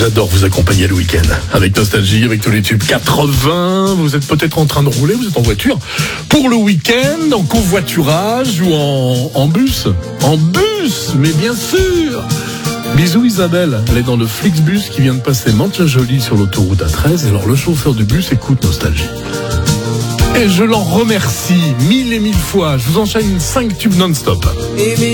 J'adore vous accompagner le week-end avec Nostalgie, avec tous les tubes 80. Vous êtes peut-être en train de rouler, vous êtes en voiture pour le week-end, en covoiturage ou en bus. En bus, mais bien sûr. Bisous Isabelle, elle est dans le Flixbus qui vient de passer Mantes-la-Jolie sur l'autoroute A13. Et alors le chauffeur du bus écoute Nostalgie. Et je l'en remercie 1000 et 1000 fois. Je vous enchaîne 5 tubes non-stop.